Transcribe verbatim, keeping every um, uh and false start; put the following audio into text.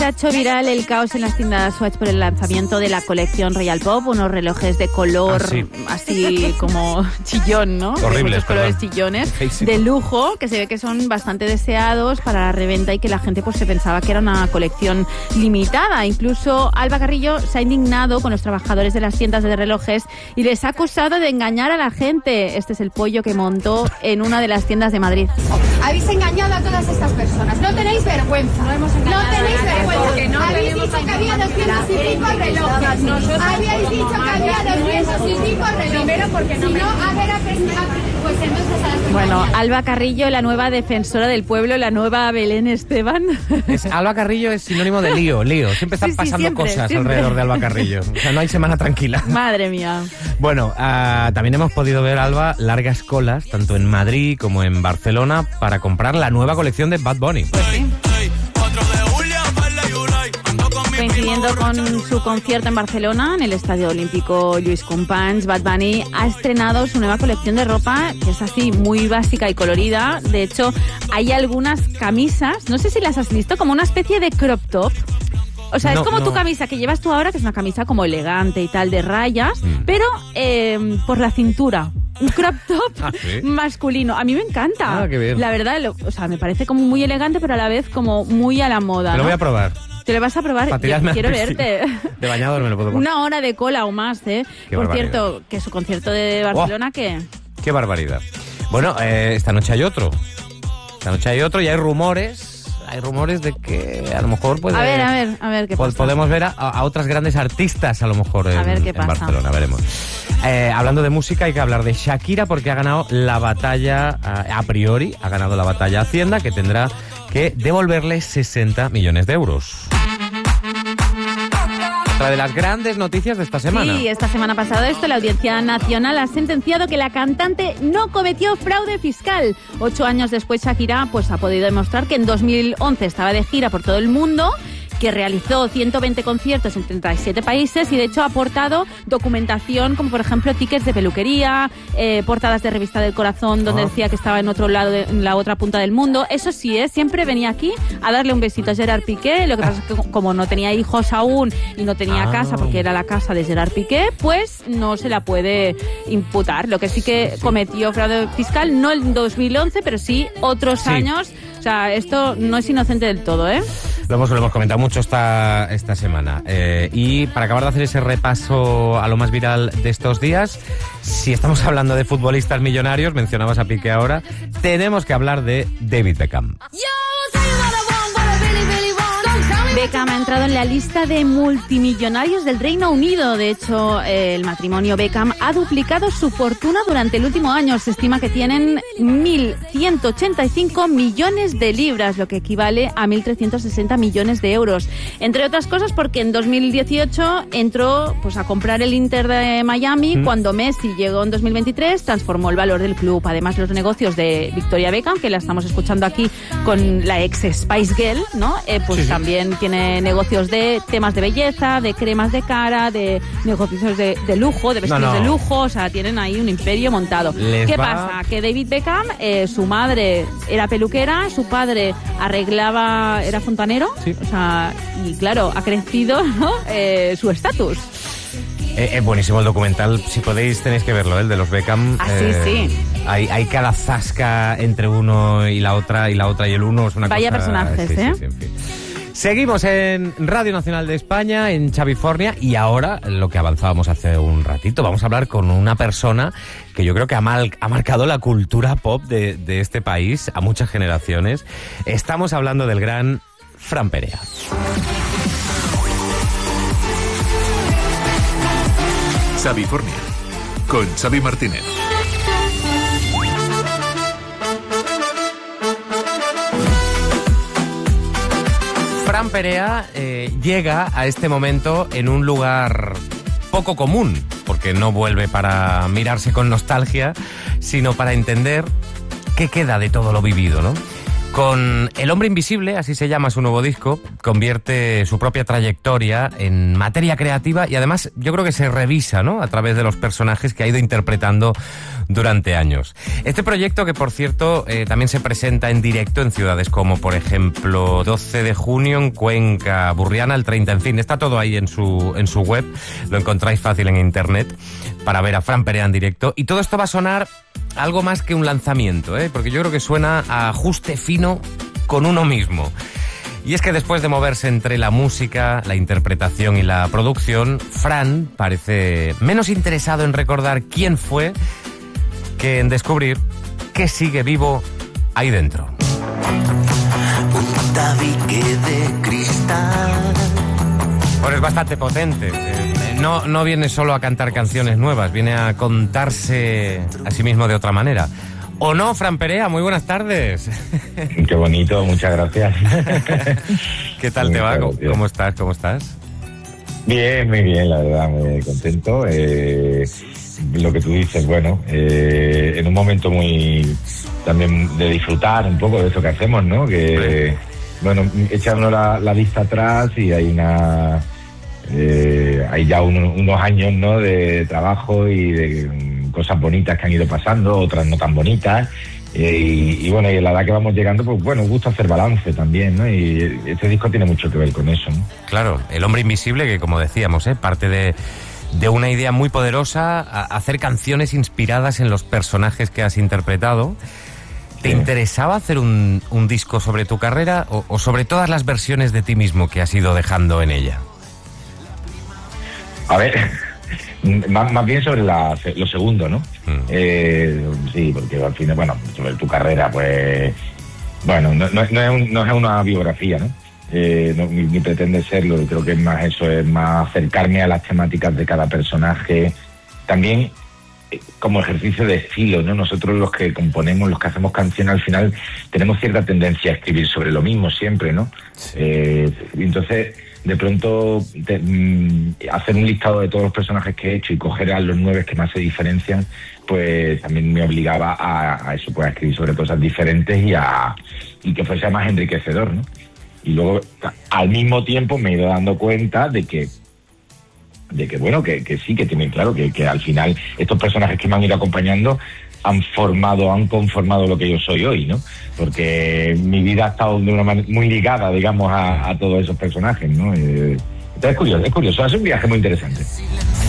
se ha hecho viral el caos en las tiendas Swatch por el lanzamiento de la colección Royal Pop, unos relojes de color ah, sí. así como chillón, ¿no? Horribles, muchos colores chillones, sí. de lujo, que se ve que son bastante deseados para la reventa y que la gente pues se pensaba que era una colección limitada. Incluso Alba Carrillo se ha indignado con los trabajadores de las tiendas de relojes y les ha acusado de engañar a la gente. Este es el pollo que montó en una de las tiendas de Madrid. Habéis engañado a todas estas personas. No tenéis vergüenza. No hemos engañado. No tenéis vergüenza. Porque no habéis dicho que había doscientos y pico relojes. Nosotros habéis dicho que había doscientos y pico relojes. Primero porque no. Si no, a ver, a pues entonces a las Bueno, Alba Carrillo, la nueva defensora del pueblo, la nueva Belén Esteban. Es, Alba Carrillo es sinónimo de lío, lío. Siempre están sí, sí, pasando siempre, cosas siempre. alrededor de Alba Carrillo. O sea, no hay semana tranquila. Madre mía. Bueno, uh, también hemos podido ver, Alba, largas colas, tanto en Madrid como en Barcelona, para comprar la nueva colección de Bad Bunny. Pues sí. Coincidiendo con su concierto en Barcelona, en el Estadio Olímpico Lluís Companys, Bad Bunny ha estrenado su nueva colección de ropa, que es así muy básica y colorida. De hecho, hay algunas camisas, no sé si las has visto, como una especie de crop top. O sea, no, es como no. tu camisa que llevas tú ahora, que es una camisa como elegante y tal, de rayas, mm. pero eh, por la cintura. Un crop top ah, ¿sí? masculino. A mí me encanta. Ah, qué bien. La verdad, lo, o sea, me parece como muy elegante, pero a la vez como muy a la moda. Te lo ¿no? voy a probar. Te lo vas a probar. Yo quiero verte. De bañador me lo puedo poner. Una hora de cola o más, ¿eh? Qué Por barbaridad. cierto, que su concierto de Barcelona, oh, ¿qué? Qué barbaridad. Bueno, eh, esta noche hay otro. Esta noche hay otro y hay rumores... Hay rumores de que a lo mejor puede... A ver, a ver, a ver qué pasa. Podemos ver a, a otras grandes artistas a lo mejor en, a ver qué en pasa. Barcelona, veremos. Eh, hablando de música hay que hablar de Shakira porque ha ganado la batalla, a, a priori, ha ganado la batalla Hacienda, que tendrá que devolverle sesenta millones de euros. Otra de las grandes noticias de esta semana. Sí, esta semana pasada esto, la Audiencia Nacional ha sentenciado que la cantante no cometió fraude fiscal. Ocho años después, Shakira pues, ha podido demostrar que en dos mil once estaba de gira por todo el mundo, que realizó ciento veinte conciertos en treinta y siete países y de hecho ha aportado documentación como por ejemplo tickets de peluquería, eh, portadas de Revista del Corazón donde oh. decía que estaba en otro lado, de, en la otra punta del mundo. Eso sí, ¿eh? Siempre venía aquí a darle un besito a Gerard Piqué. Lo que pasa es que como no tenía hijos aún y no tenía ah. casa porque era la casa de Gerard Piqué, pues no se la puede imputar. Lo que sí que sí. cometió fraude fiscal, no en dos mil once, pero sí otros sí. años. O sea, esto no es inocente del todo, ¿eh? Lo hemos, lo hemos comentado mucho esta, esta semana. Eh, y para acabar de hacer ese repaso a lo más viral de estos días, si estamos hablando de futbolistas millonarios, mencionabas a Piqué ahora, tenemos que hablar de David Beckham. Beckham ha entrado en la lista de multimillonarios del Reino Unido. De hecho, eh, el matrimonio Beckham ha duplicado su fortuna durante el último año. Se estima que tienen mil ciento ochenta y cinco millones de libras, lo que equivale a mil trescientos sesenta millones de euros. Entre otras cosas porque en dos mil dieciocho entró pues, a comprar el Inter de Miami. Mm. Cuando Messi llegó en dos mil veintitrés, transformó el valor del club. Además, los negocios de Victoria Beckham, que la estamos escuchando aquí con la ex Spice Girl, ¿no? Eh, pues sí, también sí. tiene negocios de temas de belleza, de cremas de cara, de negocios de, de lujo, de vestidos no, no. de lujo. O sea, tienen ahí un imperio montado. Les ¿Qué va... pasa? Que David Beckham, eh, su madre era peluquera, su padre arreglaba, era fontanero. Sí. O sea, y claro, ha crecido, ¿no? eh, su estatus. Es eh, eh, buenísimo el documental, si podéis tenéis que verlo, ¿eh? El de los Beckham. Ah, sí, eh, sí. Hay, hay cada zasca entre uno y la otra, y la otra y el uno. Es una Vaya cosa... personajes, sí, ¿eh? Sí, sí, en fin. Seguimos en Radio Nacional de España, en Chavifornia, y ahora, lo que avanzábamos hace un ratito, vamos a hablar con una persona que yo creo que ha, mal, ha marcado la cultura pop de, de este país a muchas generaciones. Estamos hablando del gran Fran Perea. Chavifornia, con Xavi Martínez. Fran Perea eh, llega a este momento en un lugar poco común, porque no vuelve para mirarse con nostalgia, sino para entender qué queda de todo lo vivido, ¿no? Con El hombre invisible, así se llama su nuevo disco, convierte su propia trayectoria en materia creativa y además yo creo que se revisa, ¿no?, a través de los personajes que ha ido interpretando durante años. Este proyecto, que por cierto eh, también se presenta en directo en ciudades como por ejemplo doce de junio en Cuenca, Burriana el treinta, en fin, está todo ahí en su, en su web, lo encontráis fácil en internet para ver a Fran Perea en directo, y todo esto va a sonar algo más que un lanzamiento, ¿eh? Porque yo creo que suena a ajuste fino con uno mismo. Y es que después de moverse entre la música, la interpretación y la producción, Fran parece menos interesado en recordar quién fue que en descubrir qué sigue vivo ahí dentro. Un tabique de cristal. Bueno, es bastante potente. No, no viene solo a cantar canciones nuevas, viene a contarse a sí mismo de otra manera. ¿O no, Fran Perea? Muy buenas tardes. Qué bonito, muchas gracias. ¿Qué tal te va? ¿Cómo, ¿Cómo estás? ¿Cómo estás? Bien, muy bien, la verdad, muy contento. Eh, lo que tú dices, bueno, eh, en un momento muy también de disfrutar un poco de eso que hacemos, ¿no? Que, bueno, echarnos la, la vista atrás y hay una... Eh, hay ya uno, unos años, ¿no?, de trabajo y de um, cosas bonitas que han ido pasando, otras no tan bonitas, eh, y, y bueno, y en la edad que vamos llegando, pues bueno, gusta hacer balance también, ¿no? Y este disco tiene mucho que ver con eso, ¿no? Claro, El hombre invisible, que como decíamos, ¿eh?, parte de, de una idea muy poderosa, a hacer canciones inspiradas en los personajes que has interpretado. ¿Te sí. interesaba hacer un, un disco sobre tu carrera o, o sobre todas las versiones de ti mismo que has ido dejando en ella? A ver, más, más bien sobre la, lo segundo, ¿no? Mm. Eh, sí, porque al final, bueno, sobre tu carrera, pues, bueno, no, no, no, es, un, no es una biografía, ¿no? Eh, no ni, ni pretende serlo, creo que es más eso, es más acercarme a las temáticas de cada personaje. También eh, como ejercicio de estilo, ¿no? Nosotros los que componemos, los que hacemos canciones, al final tenemos cierta tendencia a escribir sobre lo mismo siempre, ¿no? Sí. Eh, entonces... de pronto te, mm, hacer un listado de todos los personajes que he hecho y coger a los nueve que más se diferencian, pues también me obligaba a, a eso, pues a escribir sobre cosas diferentes y a y que fuese más enriquecedor, ¿no? Y luego al mismo tiempo me he ido dando cuenta de que de que bueno, que, que sí, que tienen claro que, que al final estos personajes que me han ido acompañando han formado, han conformado lo que yo soy hoy, ¿no? Porque mi vida ha estado de una manera muy ligada, digamos, a, a todos esos personajes, ¿no? Eh, entonces es curioso, es curioso, hace un viaje muy interesante.